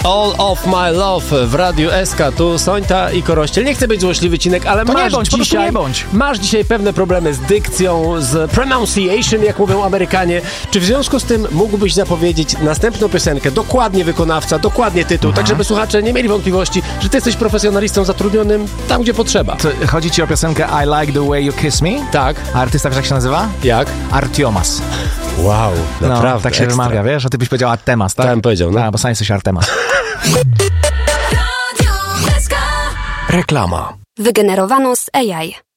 All of my love w Radiu SK. Tu Sońta i Korościel. Nie chcę być złośliwy, Cinek, ale to nie bądź. Masz dzisiaj pewne problemy z dykcją, z pronunciation, jak mówią Amerykanie. Czy w związku z tym mógłbyś zapowiedzieć następną piosenkę, dokładnie wykonawca, dokładnie tytuł, tak żeby słuchacze nie mieli wątpliwości, że ty jesteś profesjonalistą zatrudnionym tam, gdzie potrzeba. To chodzi ci o piosenkę I Like the Way You Kiss Me? Tak. A artysta wiesz, jak się nazywa? Jak? Artiomas. Wow, naprawdę. Tak się wymawia, wiesz? A ty byś powiedział Artemas, tak? Tak bym powiedział, no. Bo sam jesteś Artemas. Reklama. Wygenerowano z AI.